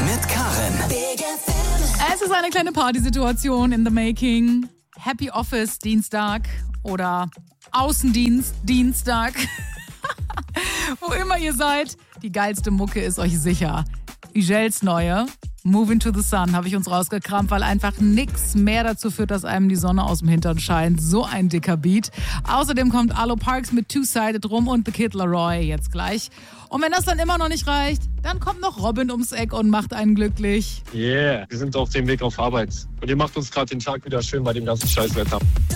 mit Karin. Es ist eine kleine Partysituation in the making. Happy Office Dienstag oder Außendienst Dienstag. Wo immer ihr seid, die geilste Mucke ist euch sicher. Ugels neue Moving to the Sun habe ich uns rausgekramt, weil einfach nichts mehr dazu führt, dass einem die Sonne aus dem Hintern scheint. So ein dicker Beat. Außerdem kommt Arlo Parks mit Two-Sided rum und The Kid Laroi jetzt gleich. Und wenn das dann immer noch nicht reicht, dann kommt noch Robin ums Eck und macht einen glücklich. Yeah, wir sind auf dem Weg auf Arbeit. Und ihr macht uns gerade den Tag wieder schön bei dem ganzen Scheißwetter.